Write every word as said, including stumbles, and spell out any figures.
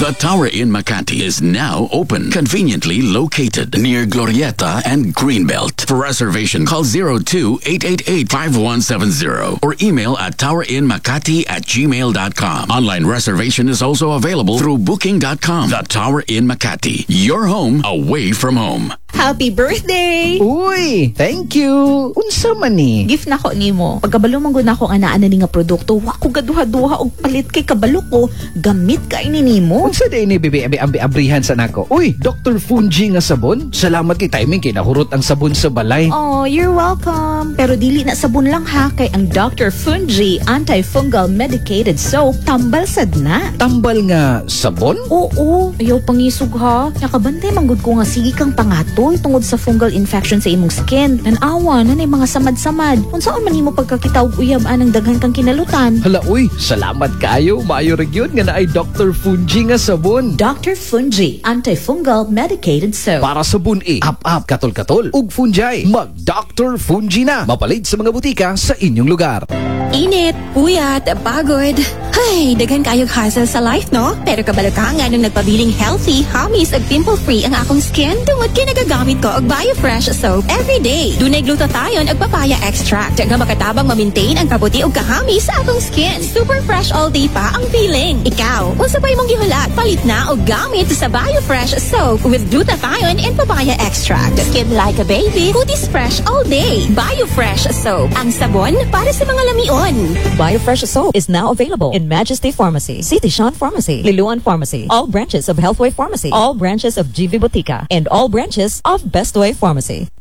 The Tower Inn Makati is now open, conveniently located near Glorieta and Greenbelt. For reservation, call zero two eight eight eight five one seven zero or email at towerinmakati at gmail dot com. Online reservation is also available through booking dot com. The Tower Inn Makati, your home away from home. Happy birthday! Uy, thank you. Unsa man ni? Gift na ko nimo. Pagkabalo man gud nako ana ana ni nga produkto, wa ko gaduha-duha og palit kay kabalo ko. Gamit ka ini nimo. Unsa day ni bebe abi ambi abrihan sa nako? Uy, Doctor Fungi nga sabon. Salamat kay timing kay nahurot ang sabon sa balay. Oh, you're welcome. Pero dili na sabon lang ha, kay ang Doctor Fungi Antifungal Medicated Soap tambal sad na. Tambal nga sabon? Oo, ayaw pangisog ha. Nakabantay manggod ko nga sige kang pangato tungod sa fungal infection sa imong skin. Nanawa na nay mga samad-samad. Unsaon man nimo pagkakita og uyab anang daghan kang kinalutan? Hala uy, salamat kayo. Maayo ra gyud nga naay Doctor Fungi nga sabon. Doctor Fungi Antifungal Medicated Soap. Para sabon e, up-up, katol-katol, ug fungi. Mag Doctor Fungi na. Mapalit sa mga butika sa inyong lugar. Init, puyat, pagod. Ay, daghan kayog hassle sa life, no? Pero kabalo ka nga nung nagpabiling healthy, hamis ag pimple-free ang akong skin tungod kay nagagamit ko og BioFresh soap every day. Dunay glutathione ag papaya extract nga makatabang ma-maintain ang kabuti ug kahamis sa akong skin. Super fresh all day pa ang feeling. Ikaw, unsa pa imong gihulat? Palit na og gamit sa BioFresh soap with glutathione and papaya extract. Skin like a baby, kutis fresh all day. BioFresh soap, ang sabon para sa mga lamion. BioFresh soap is now available in Majesty Pharmacy, City Sean Pharmacy, Liluan Pharmacy, all branches of Healthway Pharmacy, all branches of G V Botica, and all branches of Best Way Pharmacy.